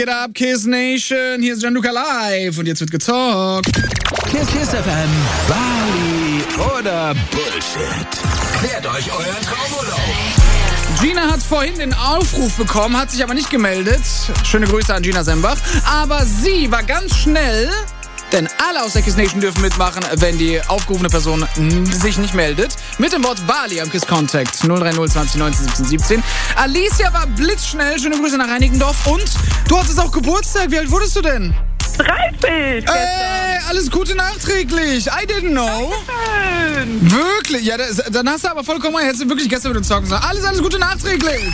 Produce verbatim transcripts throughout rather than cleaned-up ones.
Geht ab, Kiss Nation, hier ist Gianluca live und jetzt wird gezockt. Kiss, Kiss F M, Bali oder Bullshit. Klärt euch euren Traumurlaub. Gina hat vorhin den Aufruf bekommen, hat sich aber nicht gemeldet. Schöne Grüße an Gina Sembach. Aber sie war ganz schnell, denn alle aus der Kiss Nation dürfen mitmachen, wenn die aufgerufene Person sich nicht meldet. Mit dem Wort Bali am Kiss Contact null drei null zwanzig neunzehn siebzehn siebzehn. Alicia war blitzschnell, schöne Grüße nach Reinickendorf. Und du hattest auch Geburtstag. Wie alt wurdest du denn? dreißig. Ey, alles Gute nachträglich. I didn't know. Dankeschön. Wirklich? Ja, das, dann hast du aber vollkommen recht. Hättest du wirklich gestern mit uns zocken sollen. Alles, alles Gute nachträglich.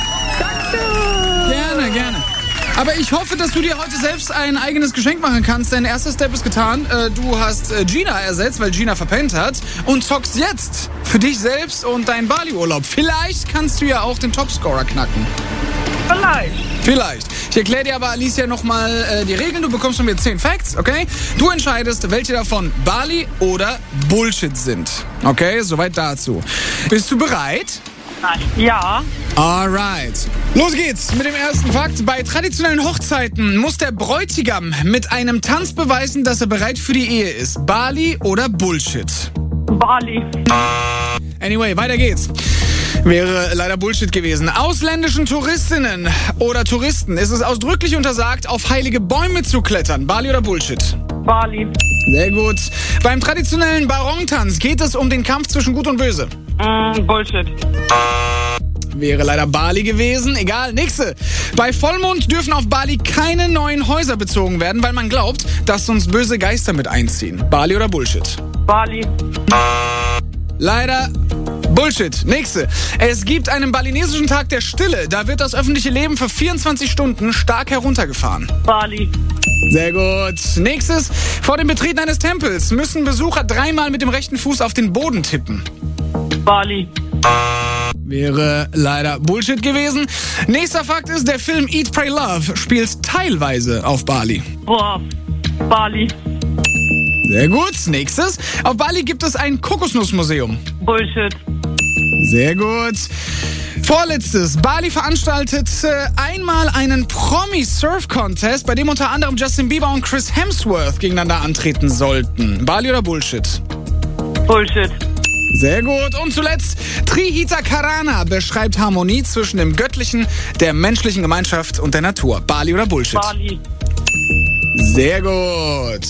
Danke. Gerne, gerne. Aber ich hoffe, dass du dir heute selbst ein eigenes Geschenk machen kannst, denn erster Step ist getan. Du hast Gina ersetzt, weil Gina verpennt hat und zockst jetzt für dich selbst und deinen Bali-Urlaub. Vielleicht kannst du ja auch den Topscorer knacken. Vielleicht. Vielleicht. Ich erkläre dir aber, Alicia, nochmal äh, die Regeln. Du bekommst von mir zehn Facts, okay? Du entscheidest, welche davon Bali oder Bullshit sind. Okay, soweit dazu. Bist du bereit? Ja. Alright. Los geht's mit dem ersten Fakt. Bei traditionellen Hochzeiten muss der Bräutigam mit einem Tanz beweisen, dass er bereit für die Ehe ist. Bali oder Bullshit? Bali. Anyway, weiter geht's. Wäre leider Bullshit gewesen. Ausländischen Touristinnen oder Touristen ist es ausdrücklich untersagt, auf heilige Bäume zu klettern. Bali oder Bullshit? Bali. Sehr gut. Beim traditionellen Barong-Tanz geht es um den Kampf zwischen Gut und Böse. Mm, Bullshit. Wäre leider Bali gewesen. Egal, nächste. Bei Vollmond dürfen auf Bali keine neuen Häuser bezogen werden, weil man glaubt, dass sonst böse Geister mit einziehen. Bali oder Bullshit? Bali. Leider Bullshit. Nächste. Es gibt einen balinesischen Tag der Stille. Da wird das öffentliche Leben für vierundzwanzig Stunden stark heruntergefahren. Bali. Sehr gut. Nächstes. Vor dem Betreten eines Tempels müssen Besucher dreimal mit dem rechten Fuß auf den Boden tippen. Bali. Wäre leider Bullshit gewesen. Nächster Fakt ist, der Film Eat, Pray, Love spielt teilweise auf Bali. Boah. Bali. Sehr gut. Nächstes. Auf Bali gibt es ein Kokosnussmuseum. Bullshit. Sehr gut. Vorletztes. Bali veranstaltet äh, einmal einen Promi-Surf-Contest, bei dem unter anderem Justin Bieber und Chris Hemsworth gegeneinander antreten sollten. Bali oder Bullshit? Bullshit. Sehr gut. Und zuletzt, Trihita Karana beschreibt Harmonie zwischen dem Göttlichen, der menschlichen Gemeinschaft und der Natur. Bali oder Bullshit? Bali. Sehr gut.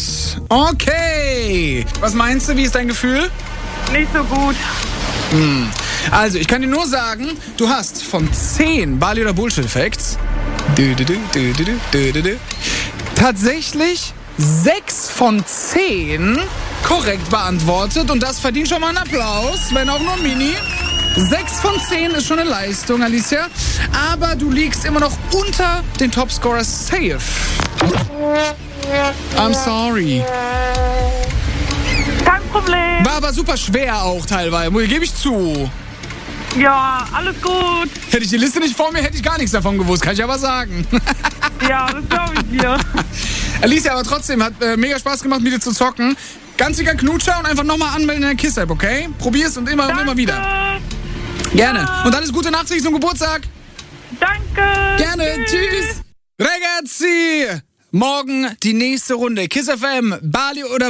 Okay. Was meinst du, wie ist dein Gefühl? Nicht so gut. Hm. Also, ich kann dir nur sagen, du hast von zehn Bali oder Bullshit Facts du, du, du, du, du, du, du, du, tatsächlich sechs von zehn korrekt beantwortet und das verdient schon mal einen Applaus, wenn auch nur Mini. sechs von zehn ist schon eine Leistung, Alicia, aber du liegst immer noch unter den Topscorers safe. I'm sorry. Kein Problem. War aber super schwer auch teilweise, gebe ich zu. Ja, alles gut. Hätte ich die Liste nicht vor mir, hätte ich gar nichts davon gewusst, kann ich aber sagen. Ja, das glaube ich dir. Alicia, aber trotzdem, hat äh, mega Spaß gemacht, mit dir zu zocken. Ganz dicker Knutscher und einfach nochmal anmelden in der Kiss-App, okay? Probier's und immer Danke. und immer wieder. Gerne. Ja. Und alles Gute nachträglich zum Geburtstag. Danke. Gerne. Tschüss. Tschüss. Ragazzi. Morgen die nächste Runde. Kiss F M, Bali oder